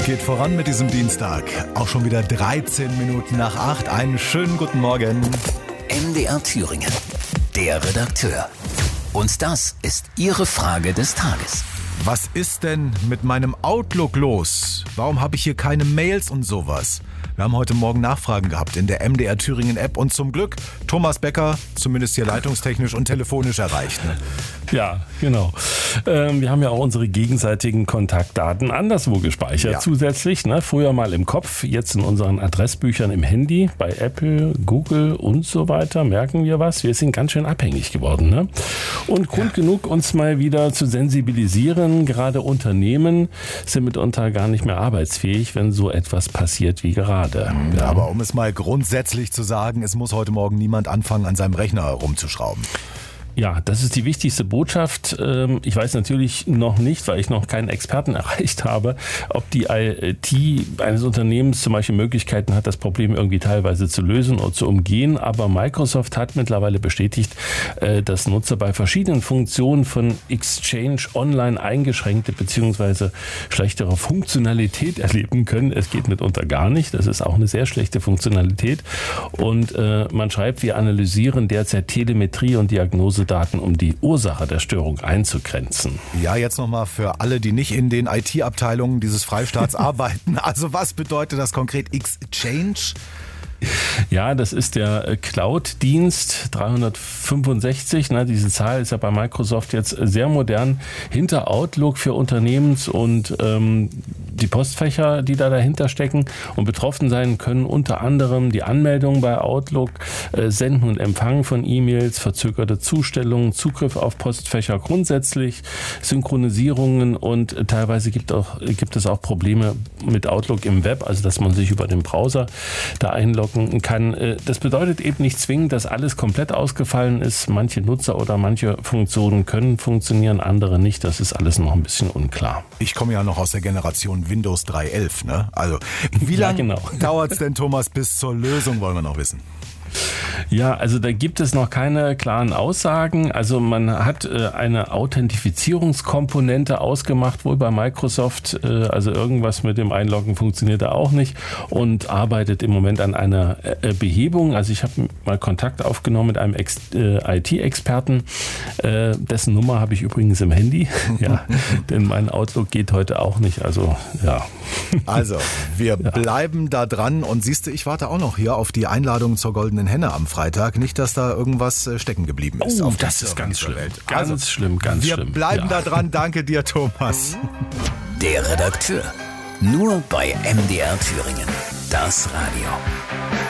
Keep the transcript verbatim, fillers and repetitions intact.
geht voran mit diesem Dienstag. Auch schon wieder dreizehn Minuten nach acht. Einen schönen guten Morgen. M D R Thüringen, der Redakteur. Und das ist Ihre Frage des Tages. Was ist denn mit meinem Outlook los? Warum habe ich hier keine Mails und sowas? Wir haben heute Morgen Nachfragen gehabt in der M D R Thüringen App und zum Glück Thomas Becker, zumindest hier leitungstechnisch und telefonisch erreicht. Ne? Ja, genau. Ähm, wir haben ja auch unsere gegenseitigen Kontaktdaten anderswo gespeichert ja. zusätzlich. Ne? Früher mal im Kopf, jetzt in unseren Adressbüchern im Handy, bei Apple, Google und so weiter. Merken wir was? Wir sind ganz schön abhängig geworden. Ne? Und Grund ja. genug, uns mal wieder zu sensibilisieren. Gerade Unternehmen sind mitunter gar nicht mehr arbeitsfähig, wenn so etwas passiert wie gerade. Ja, aber um es mal grundsätzlich zu sagen, es muss heute Morgen niemand anfangen, an seinem Rechner rumzuschrauben. Ja, das ist die wichtigste Botschaft. Ich weiß natürlich noch nicht, weil ich noch keinen Experten erreicht habe, ob die I T eines Unternehmens zum Beispiel Möglichkeiten hat, das Problem irgendwie teilweise zu lösen oder zu umgehen. Aber Microsoft hat mittlerweile bestätigt, dass Nutzer bei verschiedenen Funktionen von Exchange Online eingeschränkte bzw. schlechtere Funktionalität erleben können. Es geht mitunter gar nicht. Das ist auch eine sehr schlechte Funktionalität. Und man schreibt, wir analysieren derzeit Telemetrie und Diagnose Daten, um die Ursache der Störung einzugrenzen. Ja, jetzt nochmal für alle, die nicht in den I T-Abteilungen dieses Freistaats arbeiten. Also was bedeutet das konkret? Exchange? Ja, das ist der Cloud-Dienst dreihundertfünfundsechzig. Ne, diese Zahl ist ja bei Microsoft jetzt sehr modern. Hinter Outlook für Unternehmens- und ähm, die Postfächer, die da dahinter stecken und betroffen sein können, unter anderem die Anmeldung bei Outlook, äh, Senden und Empfangen von E-Mails, verzögerte Zustellungen, Zugriff auf Postfächer grundsätzlich, Synchronisierungen und teilweise gibt, auch, gibt es auch Probleme mit Outlook im Web, also dass man sich über den Browser da einloggen kann. Das bedeutet eben nicht zwingend, dass alles komplett ausgefallen ist. Manche Nutzer oder manche Funktionen können funktionieren, andere nicht. Das ist alles noch ein bisschen unklar. Ich komme ja noch aus der Generation Windows drei Punkt elf. Ne? Also wie ja, lange genau. dauert es denn, Thomas, bis zur Lösung, wollen wir noch wissen? Ja, also da gibt es noch keine klaren Aussagen. Also man hat äh, eine Authentifizierungskomponente ausgemacht, wohl bei Microsoft. Äh, also irgendwas mit dem Einloggen funktioniert da auch nicht und arbeitet im Moment an einer äh, Behebung. Also ich habe mal Kontakt aufgenommen mit einem Ex- äh, I T-Experten. Äh, dessen Nummer habe ich übrigens im Handy. ja, denn mein Outlook geht heute auch nicht. Also ja. Also wir ja. bleiben da dran und siehst du, ich warte auch noch hier auf die Einladung zur Goldenen Henne am Freitag. Nicht, dass da irgendwas stecken geblieben ist. Oh, auf das ist ganz schlimm. Welt. Ganz also, schlimm, ganz wir schlimm. Wir bleiben ja. da dran. Danke dir, Thomas. Der Redakteur. Nur bei M D R Thüringen. Das Radio.